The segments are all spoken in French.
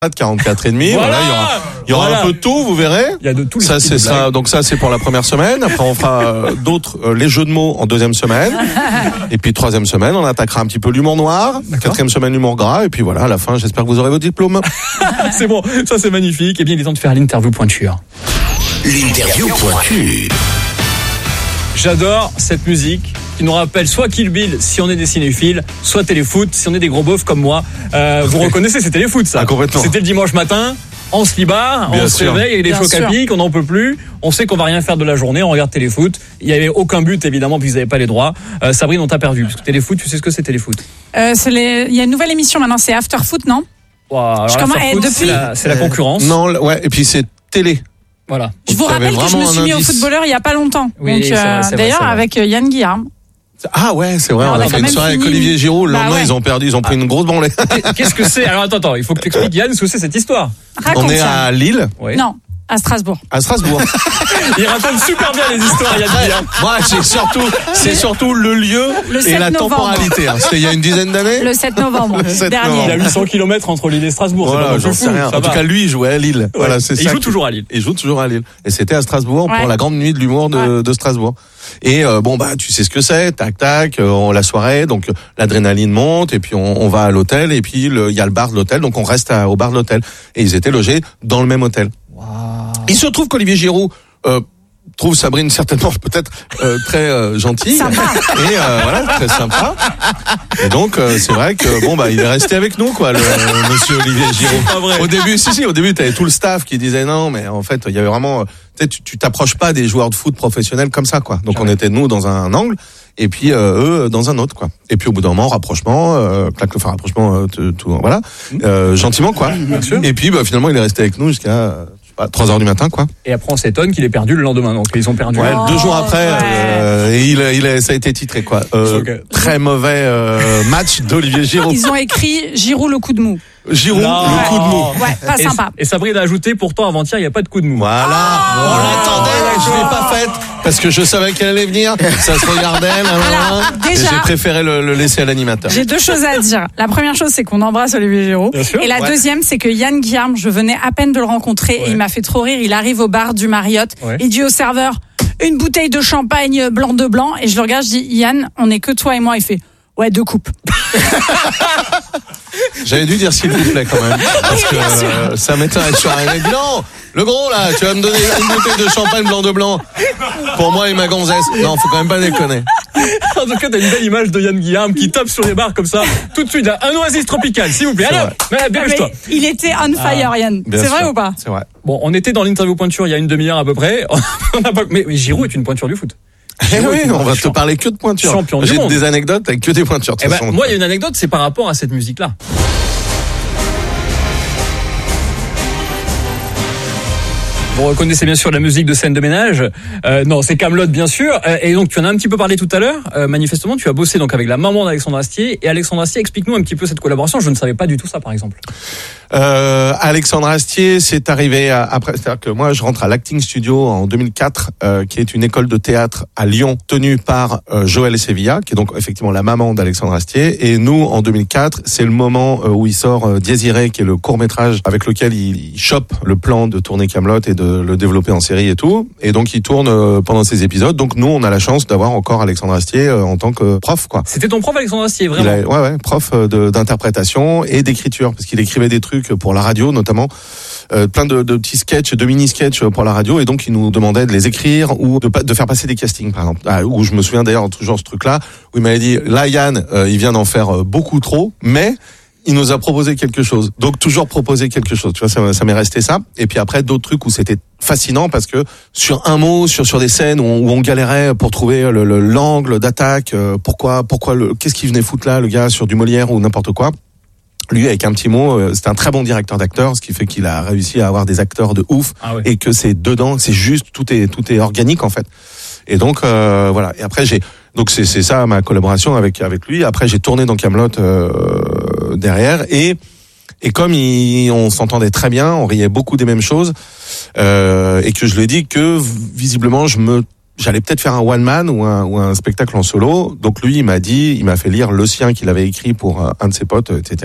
44,5. Voilà, il y aura un peu de tout, vous verrez. Il y a de tout. Ça, c'est ça. Donc ça, c'est pour la première semaine. Après, on fera d'autres, les jeux de mots en deuxième semaine. Et puis, troisième semaine, on attaquera un petit peu l'humour noir. Quatrième semaine, l'humour gras. Et puis voilà, à la fin, j'espère que vous aurez vos diplômes. C'est bon. Ça, c'est magnifique. Et bien, il est temps de faire l'interview pointure. L'interview pointue. J'adore cette musique qui nous rappelle soit Kill Bill si on est des cinéphiles, soit Téléfoot si on est des gros beaufs comme moi. Vous reconnaissez, c'est Téléfoot ça. Ah, complètement. C'était le dimanche matin, on se libère, on se réveille avec les chocs à pic, on n'en peut plus, on sait qu'on va rien faire de la journée, on regarde Téléfoot. Il n'y avait aucun but évidemment puisqu'ils n'avaient pas les droits. Sabrine, on t'a perdu parce que Téléfoot, tu sais ce que c'est Téléfoot? Il y a une nouvelle émission maintenant, c'est After Foot, non? Wow, c'est la concurrence. Non, ouais, et puis c'est télé. Voilà. Je vous rappelle que je me suis mis au footballeur il n'y a pas longtemps. Oui, donc, d'ailleurs, avec Yann Guillaume. Ah ouais, c'est vrai, on a fait une soirée avec Olivier Giroud, le lendemain ils ont perdu, ils ont pris une grosse branlée. Qu'est-ce que c'est? Alors attends, il faut que tu expliques Yann ce que c'est cette histoire. Raconte on est ça. à Lille. Oui. Non, à Strasbourg. À Strasbourg. Il raconte super bien les histoires, Yann Guillaume. Moi, c'est surtout le lieu et la temporalité. C'était il y a une dizaine d'années. Le 7 novembre dernier. Il y a 800 km entre Lille et Strasbourg. Voilà, j'en sais rien. En tout cas, lui, il jouait à Lille. Ouais. Voilà, c'est ça. Il joue toujours à Lille. Il joue toujours à Lille. Et c'était à Strasbourg pour la grande nuit de l'humour de Strasbourg. Et tu sais ce que c'est, tac, la soirée, donc l'adrénaline monte et puis on va à l'hôtel et puis il y a le bar de l'hôtel, donc on reste au bar de l'hôtel. Et ils étaient logés dans le même hôtel. Wow. Il se trouve qu'Olivier Giroud trouve Sabrine certainement peut-être très gentille. Sympa. Et voilà, très sympa. Et donc c'est vrai que il est resté avec nous quoi, le monsieur Olivier Giroud. Pas vrai. Au début t'avais tout le staff qui disait non, mais en fait il y avait vraiment tu t'approches pas des joueurs de foot professionnels comme ça quoi. Donc on était nous dans un angle et puis eux dans un autre quoi. Et puis au bout d'un moment rapprochement, voilà, gentiment quoi. Bien sûr. Et puis finalement il est resté avec nous jusqu'à 3h du matin quoi. Et après on s'étonne qu'il ait perdu le lendemain, donc ils ont perdu. Ouais, 2 jours après, et ça a été titré quoi. Très mauvais match d'Olivier Giroud. Ils ont écrit Giroud le coup de mou. Giroud, le coup de mou. Ouais, pas sympa. Et Sabrine a ajouté pourtant avant-hier il n'y a pas de coup de mou. Voilà. On l'attendait, je l'ai pas faite parce que je savais qu'elle allait venir. Ça se regardait. Alors, déjà, et j'ai préféré le laisser à l'animateur. J'ai 2 choses à dire. La première chose, c'est qu'on embrasse Olivier Giroud. Et la deuxième, c'est que Yann Guillaume, je venais à peine de le rencontrer et il m'a fait trop rire. Il arrive au bar du Marriott. Il dit au serveur, une bouteille de champagne blanc de blanc. Et je le regarde, je dis, Yann, on est que toi et moi. Il fait, ouais, 2 coupes. J'avais dû dire s'il vous plaît quand même. Parce que ça m'étonne. Je suis arrivé. Non, le gros là, tu vas me donner une bouteille de champagne blanc de blanc. Pour moi et ma gonzesse. Non, faut quand même pas déconner. En tout cas, t'as une belle image de Yann Guillaume qui tape sur les bars comme ça. Tout de suite, un oasis tropical, s'il vous plaît. Allez, dépêche-toi. Il était on fire, Yann. C'est vrai ou pas? C'est vrai. Bon, on était dans l'interview pointure il y a une demi-heure à peu près. Mais Giroud est une pointure du foot. Oui, on va te parler que de pointures. Champion du J'ai monde. des anecdotes avec que des pointures. Moi, il y a une anecdote, c'est par rapport à cette musique-là. Vous reconnaissez bien sûr la musique de Scène de ménage. Non, c'est Kaamelott bien sûr. Et donc tu en as un petit peu parlé tout à l'heure. Manifestement, tu as bossé donc avec la maman d'Alexandre Astier. Et Alexandre Astier, explique-nous un petit peu cette collaboration. Je ne savais pas du tout ça, par exemple. Alexandre Astier, c'est arrivé après. C'est-à-dire que moi, je rentre à l'Acting Studio en 2004, qui est une école de théâtre à Lyon tenue par Joël Sevilla, qui est donc effectivement la maman d'Alexandre Astier. Et nous, en 2004, c'est le moment où il sort Désiré, qui est le court-métrage avec lequel il chope le plan de tourner Kaamelott et de le développer en série et tout. Et donc, il tourne pendant ces épisodes. Donc, nous, on a la chance d'avoir encore Alexandre Astier en tant que prof, quoi. C'était ton prof, Alexandre Astier, vraiment? Ouais, prof d'interprétation et d'écriture, parce qu'il écrivait des trucs pour la radio, notamment. Plein de petits sketchs, de mini-sketchs pour la radio, et donc il nous demandait de les écrire ou de faire passer des castings, par exemple. Où je me souviens d'ailleurs toujours ce truc-là, où il m'avait dit, là Yann, il vient d'en faire beaucoup trop, mais il nous a proposé quelque chose. Donc toujours proposer quelque chose, tu vois, ça m'est resté ça. Et puis après d'autres trucs où c'était fascinant parce que sur un mot, sur des scènes où on galérait pour trouver l'angle d'attaque, qu'est-ce qu'il venait foutre là, le gars, sur du Molière ou n'importe quoi. Lui, avec un petit mot, c'est un très bon directeur d'acteurs, ce qui fait qu'il a réussi à avoir des acteurs de ouf, et que c'est dedans, c'est juste, tout est organique en fait. Et donc voilà. Et après donc c'est ça ma collaboration avec lui. Après j'ai tourné dans Kaamelott derrière, et comme on s'entendait très bien, on riait beaucoup des mêmes choses, et que je lui ai dit que visiblement j'allais peut-être faire un one man ou un spectacle en solo. Donc lui, il m'a fait lire le sien qu'il avait écrit pour un de ses potes, etc.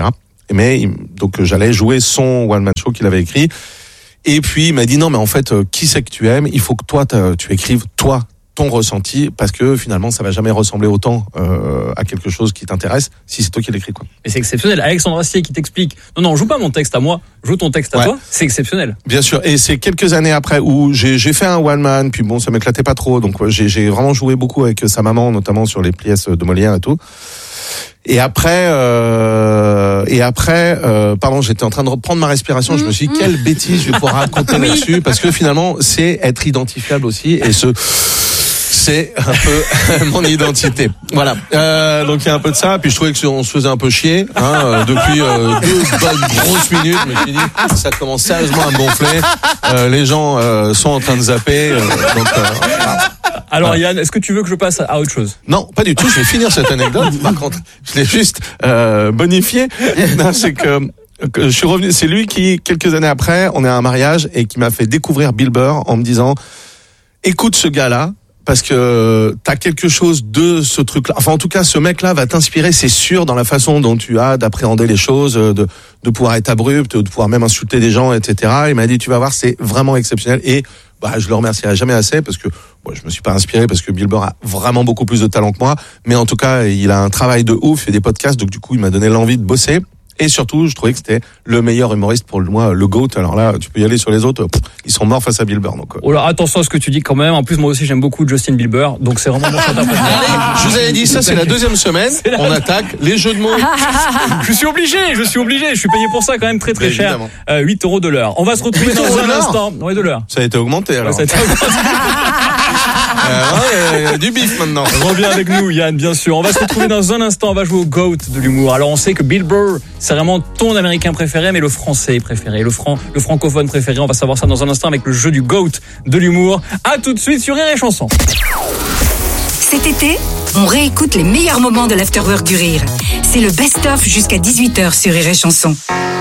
Mais donc j'allais jouer son one man show qu'il avait écrit. Et puis il m'a dit non mais en fait qui c'est que tu aimes, il faut que toi tu écrives toi ton ressenti, parce que finalement ça va jamais ressembler autant à quelque chose qui t'intéresse si c'est toi qui l'écris, quoi. Et c'est exceptionnel. Alexandre Astier qui t'explique non joue pas mon texte à moi, joue ton texte à toi, c'est exceptionnel. Bien sûr, et c'est quelques années après où j'ai fait un one man, puis bon ça m'éclatait pas trop, donc j'ai vraiment joué beaucoup avec sa maman, notamment sur les pièces de Molière et tout. Et après, pardon, j'étais en train de reprendre ma respiration. Je me suis dit, quelle bêtise je vais pouvoir raconter là-dessus, parce que finalement, c'est être identifiable aussi, et c'est un peu mon identité. Voilà. Donc il y a un peu de ça. Puis je trouvais qu'on se faisait un peu chier depuis 2 bonnes grosses minutes. Je me suis dit, ça commence sérieusement à me gonfler. Les gens sont en train de zapper. Alors Yann, est-ce que tu veux que je passe à autre chose? Non, pas du tout. Je vais finir cette anecdote. Par contre, je l'ai juste bonifié. Non, c'est que je suis revenu. C'est lui qui, quelques années après, on est à un mariage et qui m'a fait découvrir Bill Burr en me disant, écoute ce gars-là, parce que t'as quelque chose de ce truc-là. Enfin, en tout cas, ce mec-là va t'inspirer, c'est sûr, dans la façon dont tu as d'appréhender les choses, de pouvoir être abrupt, de pouvoir même insulter des gens, etc. Il m'a dit, tu vas voir, c'est vraiment exceptionnel. Et je le remercierai jamais assez, parce que je me suis pas inspiré, parce que Bill Burr a vraiment beaucoup plus de talent que moi. Mais en tout cas, il a un travail de ouf, il fait des podcasts, donc du coup, il m'a donné l'envie de bosser. Et surtout, je trouvais que c'était le meilleur humoriste pour moi, le GOAT. Alors là, tu peux y aller sur les autres, ils sont morts face à Bill Burr. Donc, Oh là, attention à ce que tu dis quand même. En plus, moi aussi, j'aime beaucoup Justin Bieber, donc c'est vraiment mon chanteur. Je vous avais dit, ça c'est la deuxième semaine. On attaque les jeux de mots. Je suis obligé. Je suis payé pour ça quand même très cher. 8 € de l'heure. On va se retrouver dans un instant. Ouais, de l'heure. Ça a été augmenté alors. Du bif maintenant. Reviens avec nous Yann, bien sûr. On va se retrouver dans un instant, on va jouer au GOAT de l'humour. Alors on sait que Bill Burr, c'est vraiment ton américain préféré, mais le français préféré, le francophone préféré. On va savoir ça dans un instant avec le jeu du GOAT de l'humour. À tout de suite sur Rire et Chanson. Cet été, on réécoute les meilleurs moments de l'Afterwork du Rire. C'est le best-of jusqu'à 18h sur Rire et Chanson.